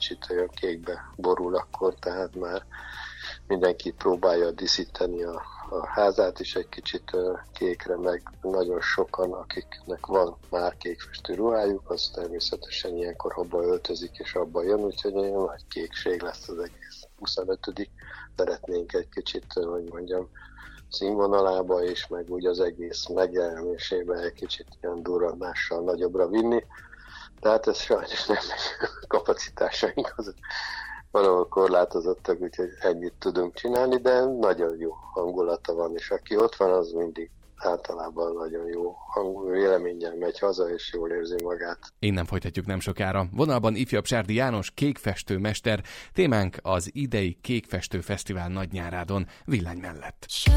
kicsit olyan kékbe borul akkor, tehát már mindenki próbálja díszíteni a házát is egy kicsit kékre, meg nagyon sokan, akiknek van már kékfestő ruhájuk, az természetesen ilyenkor abba öltözik és abba jön, úgyhogy egy nagy kékség lesz az egész 25. Szeretnénk egy kicsit, hogy mondjam, színvonalába is, meg úgy az egész megjelenésébe egy kicsit ilyen durranással nagyobbra vinni. Tehát ez sajnos nem kapacitásaink az valahol korlátozottak, úgyhogy ennyit tudunk csinálni, de nagyon jó hangulata van, és aki ott van, az mindig általában nagyon jó véleménnyel megy haza, és jól érzi magát. Innen folytatjuk nem sokára. Vonalban ifjabb Sárdi János, kékfestőmester, témánk az idei Kékfestő Fesztivál nagynyárádon Villány mellett.